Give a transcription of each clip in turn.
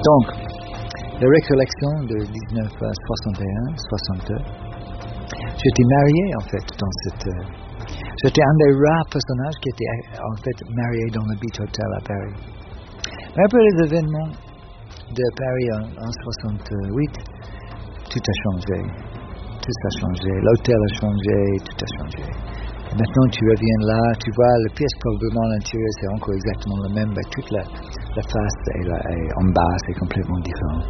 Donc, la récollection de 1961-62, j'étais marié en fait dans cette... j'étais un des rares personnages qui était en fait marié dans le Beat Hotel à Paris. Mais après les événements de Paris en 68, tout a changé. Tout a changé. L'hôtel a changé, tout a changé. Et maintenant tu reviens là, tu vois, la pièce probablement à l'intérieur c'est encore exactement le même, mais toute la face et en bas c'est complètement différent.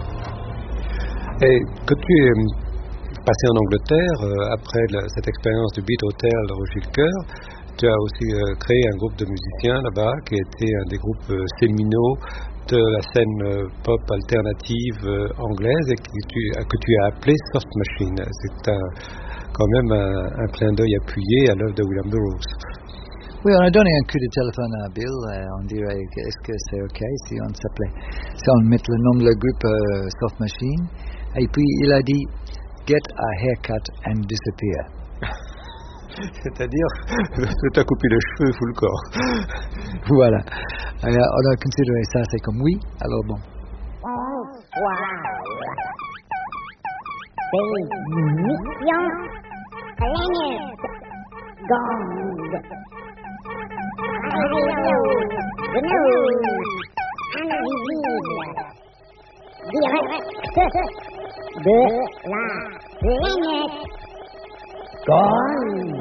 Et quand tu es passé en Angleterre, après cette expérience du Beat Hotel de Roger le Cœur, tu as aussi créé un groupe de musiciens là-bas qui était un des groupes séminaux de la scène pop alternative anglaise et que tu as appelé Soft Machine. C'est quand même un clin d'œil appuyé à l'œuvre de William Burroughs. Oui, on a donné un coup de téléphone à Bill. On dirait, est-ce que c'est OK si on met le nom de le groupe Soft Machine? Et puis il a dit, get a haircut and disappear. C'est-à-dire, tu t'as coupé les cheveux sous le corps. Voilà. On a considéré ça, c'est comme oui, alors bon. Bonsoir. Mission Planète Gong. Radio de nous, invisible. Direct de la planète Gong.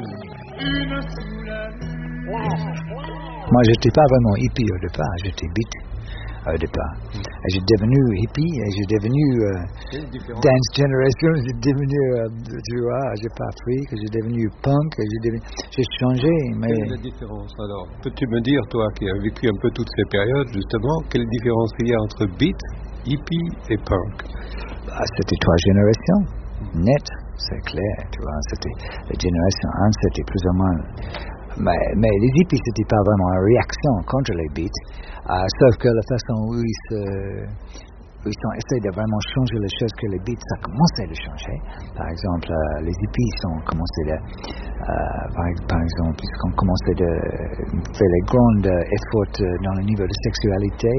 Moi, j'étais pas vraiment hippie au départ, j'étais beat au départ. Et j'ai devenu hippie, et j'ai devenu Dance Generation, j'ai devenu, tu vois, j'ai pas appris, que j'ai devenu punk, j'ai changé. Mais... Quelle est la différence alors? Peux-tu me dire, toi qui as vécu un peu toutes ces périodes, justement, quelle différence il y a entre beat, hippie et punk? C'était 3 générations, net, c'est clair, tu vois, c'était la génération 1, c'était plus ou moins... Mais les hippies, c'était pas vraiment une réaction contre les beats, sauf que la façon où ils ont essayé de vraiment changer les choses que les beats, ça a commencé à changer. Par exemple, les hippies ont commencé par exemple, ils ont commencé à faire les grands efforts dans le niveau de sexualité,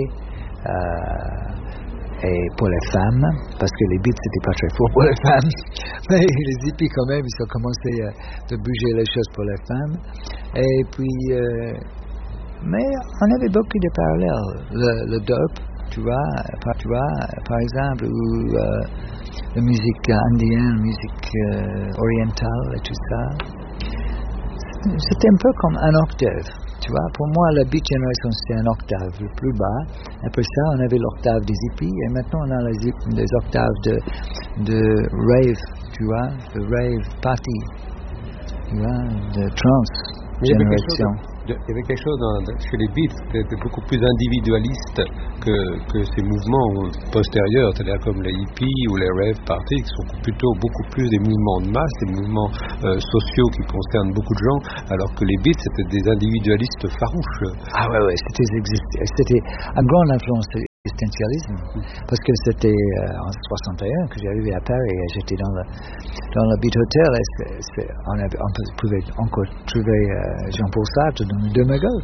et pour les femmes, parce que les beats c'était pas très fort pour les femmes, mais les hippies quand même, ils ont commencé à bouger les choses pour les femmes, et puis mais on avait beaucoup de parallèles, le dope, tu vois, par exemple, ou la musique indienne, la musique orientale et tout ça, c'était un peu comme un octave. Tu vois, pour moi, la Beat Generation, c'était un octave le plus bas. Après ça, on avait l'octave des hippies, et maintenant, on a les octaves de rave, tu vois, de rave party, tu vois, de trance generation. Il y avait quelque chose chez les beats qui était beaucoup plus individualiste que ces mouvements postérieurs, c'est-à-dire comme les hippies ou les rave parties, qui sont plutôt beaucoup plus des mouvements de masse, des mouvements sociaux qui concernent beaucoup de gens, alors que les beats c'était des individualistes farouches. Ah ouais, c'était une grande influence de l'existentialisme, parce que c'était en 61 que j'arrivais à Paris et j'étais dans le Beat Hotel et on pouvait encore trouver Jean-Paul Sartre dans le Domago.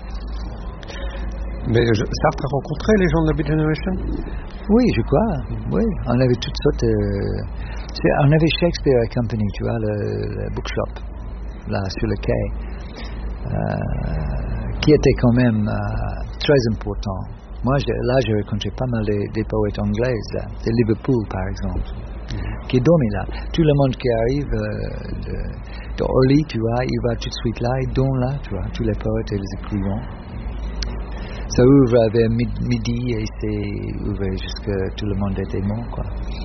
Mais Sartre a rencontré les gens de la Beat Generation? Oui, je crois. Oui, on avait toutes sortes. On avait Shakespeare Company, tu vois, le bookshop, là sur le quai, qui était quand même très important. Moi, là, j'ai rencontré pas mal des poètes anglaises, là, de Liverpool, par exemple, qui dorment là. Tout le monde qui arrive de Orly, tu vois, il va tout de suite là, il dort là, tu vois, tous les poètes et les écrivains. Ça ouvre vers midi et c'est ouvert jusqu'à tout le monde était mort, quoi.